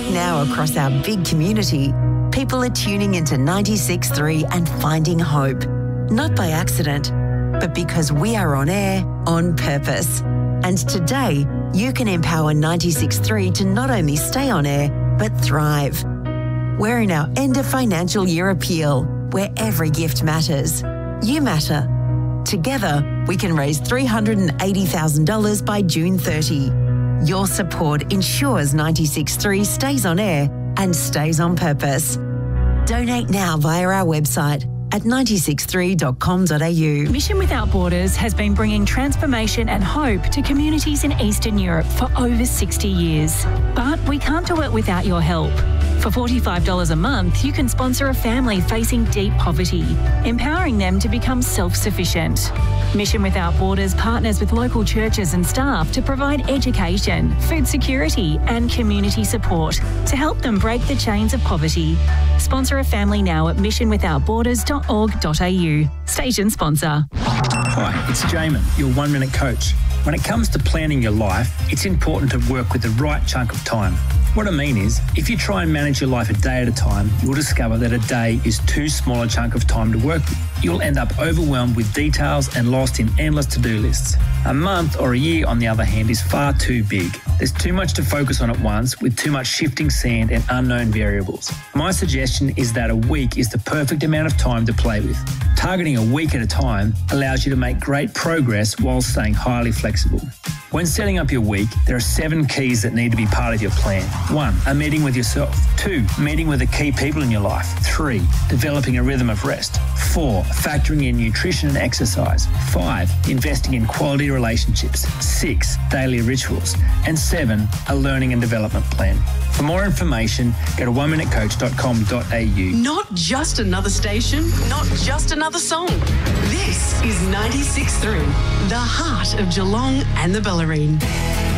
Right now across our big community, people are tuning into 96.3 and finding hope. Not by accident, but because we are on air on purpose. And today, you can empower 96.3 to not only stay on air, but thrive. We're in our end of financial year appeal, where every gift matters. You matter. Together, we can raise $380,000 by June 30. Your support ensures 96.3 stays on air and stays on purpose. Donate now via our website at 963.com.au. Mission Without Borders has been bringing transformation and hope to communities in Eastern Europe for over 60 years. But we can't do it without your help. For $45 a month, you can sponsor a family facing deep poverty, empowering them to become self-sufficient. Mission Without Borders partners with local churches and staff to provide education, food security and community support to help them break the chains of poverty. Sponsor a family now at missionwithoutborders.org.au. Station sponsor. Hi, it's Jamin, your 1 Minute Coach. When it comes to planning your life, it's important to work with the right chunk of time. What I mean is, if you try and manage your life a day at a time, you'll discover that a day is too small a chunk of time to work with. You'll end up overwhelmed with details and lost in endless to-do lists. A month or a year, on the other hand, is far too big. There's too much to focus on at once with too much shifting sand and unknown variables. My suggestion is that a week is the perfect amount of time to play with. Targeting a week at a time allows you to make great progress while staying highly flexible. When setting up your week, there are 7 keys that need to be part of your plan. 1. A meeting with yourself. 2. Meeting with the key people in your life. 3. Developing a rhythm of rest. 4. Factoring in nutrition and exercise. 5. Investing in quality relationships. 6. Daily rituals. And 7. A learning and development plan. For more information, go to oneminutecoach.com.au. Not just another station, not just another song. This is 96.3, the heart of Geelong and the Bellarine.